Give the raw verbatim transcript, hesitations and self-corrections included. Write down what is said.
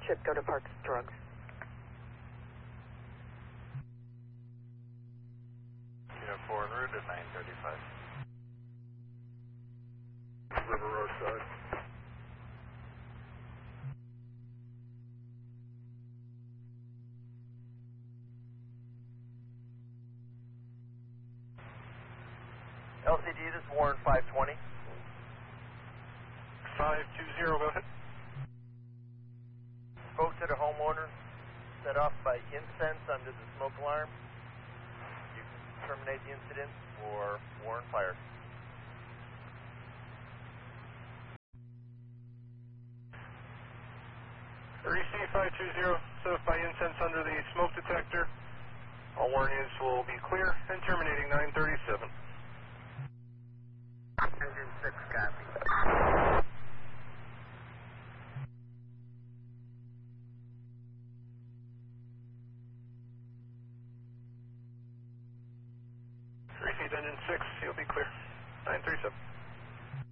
ship go to Parks Drugs? Yeah, four en route at nine thirty-five. River Road side. L C D, this is Warren five twenty. five two zero, go ahead. Spoke to the homeowner, set off by incense under the smoke alarm. You can terminate the incident for Warren Fire. Receive five two zero, set off by incense under the smoke detector. All Warren units will be clear and terminating nine thirty-seven. Engine six, copy. Received engine six, you'll be clear. nine thirty-seven.